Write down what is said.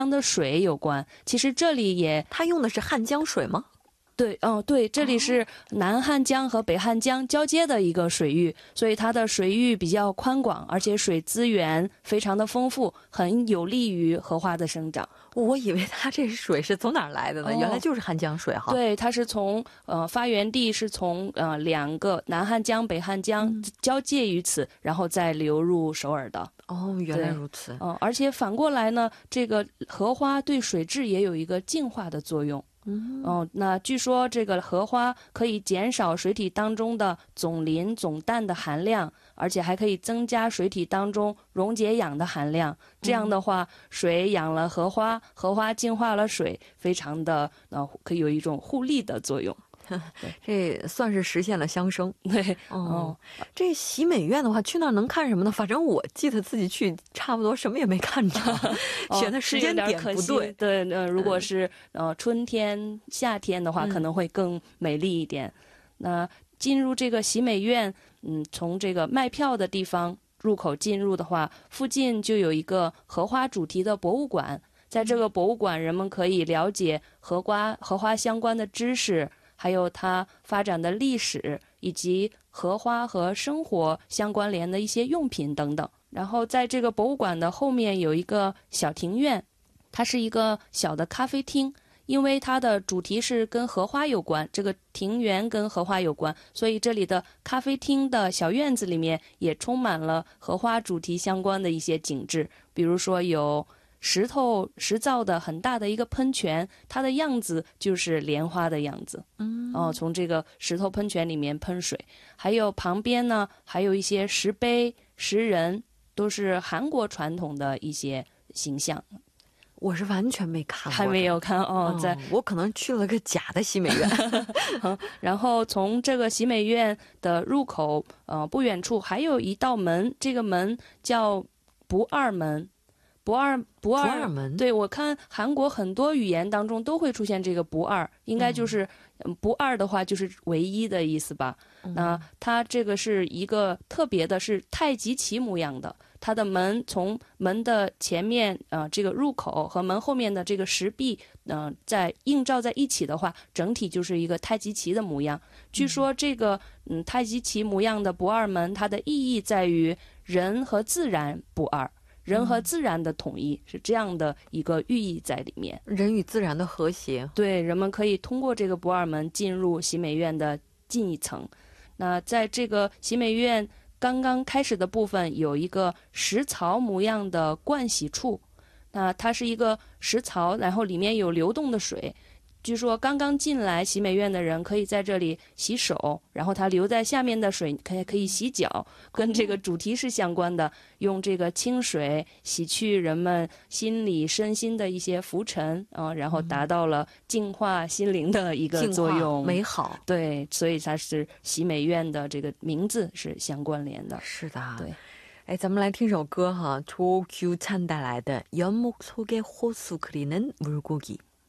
的水有关。其实这里也， 它用的是汉江水吗？ 对，对，这里是南汉江和北汉江交接的一个水域，所以它的水域比较宽广，而且水资源非常的丰富，很有利于荷花的生长。 我以为它这水是从哪儿来的呢？原来就是汉江水哈。 对，它是从发源地是从两个南汉江、北汉江交界于此，然后再流入首尔的。 哦，原来如此。 而且反过来呢，这个荷花对水质也有一个净化的作用。那据说这个荷花可以减少水体当中的总磷、总氮的含量，而且还可以增加水体当中溶解氧的含量。这样的话，水养了荷花，荷花净化了水，非常的可以有一种互利的作用。 这算是实现了相生。 对， 这喜美院的话，去那儿能看什么呢？反正我记得自己去差不多什么也没看着，选的时间点不对。 对，如果是春天、夏天的话，可能会更美丽一点。那进入这个喜美院，从这个卖票的地方入口进入的话，附近就有一个荷花主题的博物馆。在这个博物馆，人们可以了解荷花相关的知识，还有它发展的历史，以及荷花和生活相关联的一些用品等等。然后在这个博物馆的后面有一个小庭院，它是一个小的咖啡厅，因为它的主题是跟荷花有关，这个庭园跟荷花有关，所以这里的咖啡厅的小院子里面也充满了荷花主题相关的一些景致。比如说有石造的很大的一个喷泉，它的样子就是莲花的样子。从这个石头喷泉里面喷水。还有旁边呢，还有一些石碑、石人，都是韩国传统的一些形象。 我是完全没看过， 还没有看我可能去了个假的喜美院。 然后从这个喜美院的入口不远处还有一道门，这个门叫不二门。不二门， 对，我看韩国很多语言当中都会出现这个不二，应该就是不二的话就是唯一的意思吧。那它这个是一个特别的，是太极旗模样的。它的门从门的前面这个入口和门后面的这个石壁在映照在一起的话，整体就是一个太极旗的模样。据说这个太极旗模样的不二门，它的意义在于人和自然不二，人和自然的统一，是这样的一个寓意在里面。 人与自然的和谐。 对，人们可以通过这个不二门进入喜美院的近一层。那在这个喜美院刚刚开始的部分，有一个石槽模样的盥洗处。那它是一个石槽，然后里面有流动的水。据说刚刚进来喜美院的人可以在这里洗手，然后它流在下面的水可以洗脚，跟这个主题是相关的，用这个清水洗去人们心理身心的一些浮尘然后达到了净化心灵的一个作用， 美好。 对，所以它是喜美院的这个名字是相关联的。 是的， 对。 哎，咱们来听首歌哈，조규찬带来的연목속에호수그리는물고기。